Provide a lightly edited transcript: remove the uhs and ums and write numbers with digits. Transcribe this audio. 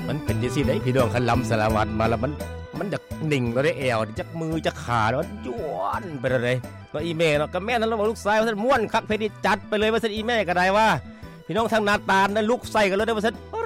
มันเป็นจังซี่ได้พี่น้องคันลำสารวัตรมาแล้วมันจะนิ่งเราได้แอวจักมือจักขาแล้วย้วนไปเลยเนาะอีแม่เนาะกับแม่นั้นเราบอกลูกชายว่าซั่นม่วนคักเพชรจัดไปเลยว่าซั่นอีแม่ก็ได้ว่าพี่น้องทางนาตาลนั้นลูกใส่กันเลยได้ว่าซั่น